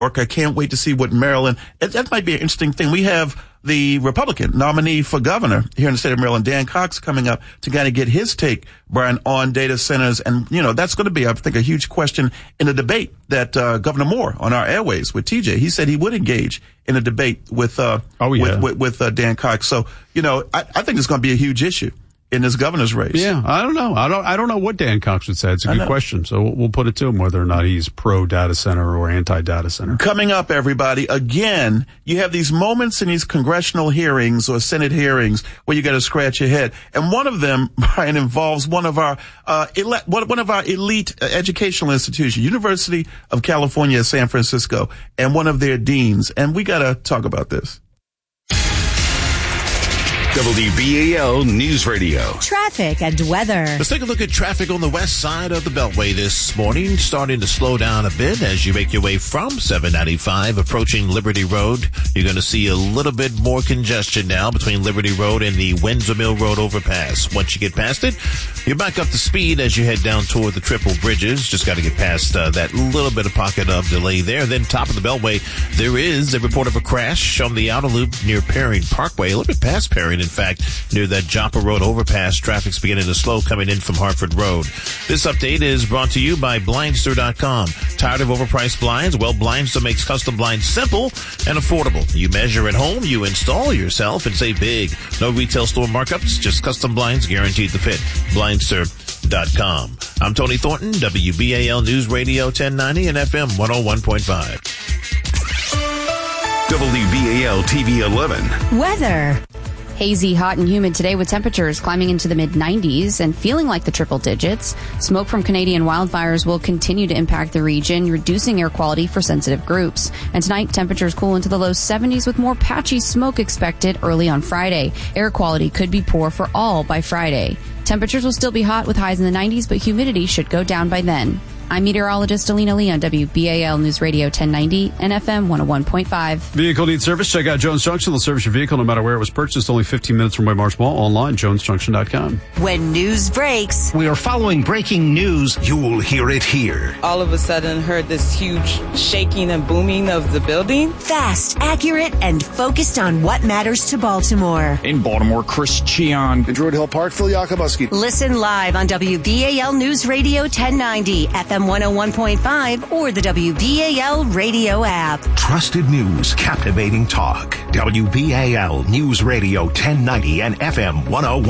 I can't wait to see what Maryland, that might be an interesting thing. We have the Republican nominee for governor here in the state of Maryland, Dan Cox, coming up to kind of get his take, Brian, on data centers. And, that's going to be, I think, a huge question in the debate that Governor Moore on our airways with TJ. He said he would engage in a debate with Dan Cox. So, I think it's going to be a huge issue in this governor's race. Yeah, I don't know. I don't know what Dan Cox would say. It's a good question. So we'll put it to him whether or not he's pro data center or anti data center. Coming up, everybody, again, you have these moments in these congressional hearings or Senate hearings where you got to scratch your head. And one of them, Brian, involves one of our elite educational institutions, University of California, San Francisco, and one of their deans. And we got to talk about this. WBAL News Radio. Traffic and weather. Let's take a look at traffic on the west side of the Beltway this morning, starting to slow down a bit as you make your way from 795 approaching Liberty Road. You're going to see a little bit more congestion now between Liberty Road and the Windsor Mill Road overpass. Once you get past it, you're back up to speed as you head down toward the Triple Bridges. Just got to get past that little bit of pocket of delay there. Then top of the Beltway, there is a report of a crash on the outer loop near Perrine Parkway, a little bit past Perrine. In fact, near that Joppa Road overpass, traffic's beginning to slow coming in from Hartford Road. This update is brought to you by Blindster.com. Tired of overpriced blinds? Well, Blindster makes custom blinds simple and affordable. You measure at home, you install yourself, and save big. No retail store markups, just custom blinds guaranteed to fit. Blindster.com. I'm Tony Thornton, WBAL News Radio 1090 and FM 101.5. WBAL TV 11. Weather. Hazy, hot, and humid today with temperatures climbing into the mid-90s and feeling like the triple digits. Smoke from Canadian wildfires will continue to impact the region, reducing air quality for sensitive groups. And tonight, temperatures cool into the low 70s with more patchy smoke expected early on Friday. Air quality could be poor for all by Friday. Temperatures will still be hot with highs in the 90s, but humidity should go down by then. I'm meteorologist Alina Lee on WBAL News Radio 1090 and FM 101.5. Vehicle needs service? Check out Jones Junction. They'll service your vehicle no matter where it was purchased. Only 15 minutes from Waymarsh Mall. Online, jonesjunction.com. When news breaks. We are following breaking news. You'll hear it here. All of a sudden heard this huge shaking and booming of the building. Fast, accurate, and focused on what matters to Baltimore. In Baltimore, Chris Cheon. In Druid Hill Park, Phil Yakubuski. Listen live on WBAL News Radio 1090, FM 101.5, or the WBAL radio app. Trusted news, captivating talk. WBAL News Radio 1090 and FM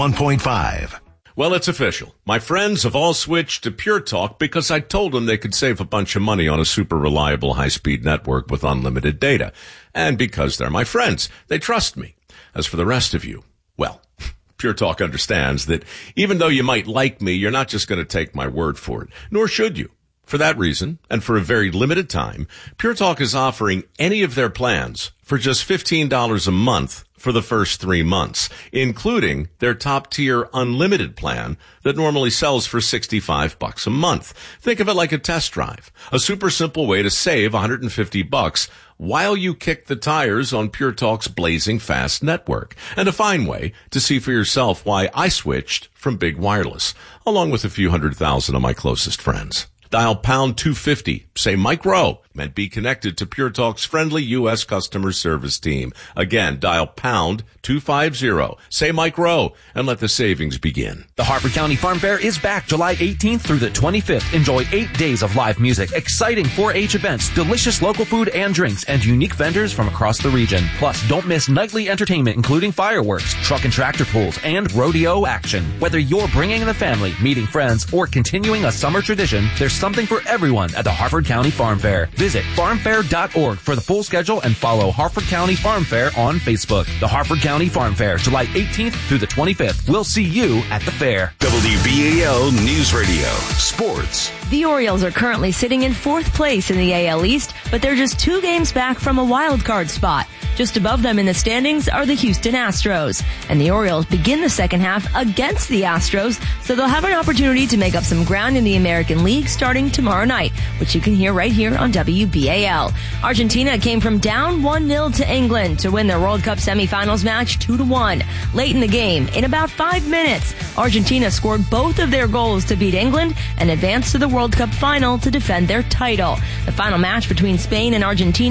101.5. Well, it's official. My friends have all switched to Pure Talk because I told them they could save a bunch of money on a super reliable high-speed network with unlimited data. And because they're my friends, they trust me. As for the rest of you, well, Pure Talk understands that even though you might like me, you're not just going to take my word for it, nor should you. For that reason, and for a very limited time, Pure Talk is offering any of their plans for just $15 a month for the first 3 months, including their top-tier unlimited plan that normally sells for $65 a month. Think of it like a test drive, a super simple way to save $150 while you kick the tires on Pure Talk's blazing fast network, and a fine way to see for yourself why I switched from big wireless, along with a few 100,000 of my closest friends. Dial pound 250, say Mike Rowe, and be connected to Pure Talk's friendly U.S. customer service team. Again, dial pound 250, say Mike Rowe, and let the savings begin. The Harford County Farm Fair is back July 18th through the 25th. Enjoy 8 days of live music, exciting 4-H events, delicious local food and drinks, and unique vendors from across the region. Plus, don't miss nightly entertainment, including fireworks, truck and tractor pulls, and rodeo action. Whether you're bringing the family, meeting friends, or continuing a summer tradition, there's something for everyone at the Harford County Farm Fair. Visit farmfair.org for the full schedule and follow Harford County Farm Fair on Facebook. The Harford County Farm Fair, July 18th through the 25th. We'll see you at the fair. WBAL News Radio. Sports. The Orioles are currently sitting in 4th place in the AL East, but they're just 2 games back from a wild card spot. Just above them in the standings are the Houston Astros. And the Orioles begin the second half against the Astros, so they'll have an opportunity to make up some ground in the American League starting tomorrow night, which you can hear right here on WBAL. Argentina came from down 1-0 to England to win their World Cup semifinals match 2-1. Late in the game, in about 5 minutes, Argentina scored both of their goals to beat England and advance to the World World Cup final to defend their title. The final match between Spain and Argentina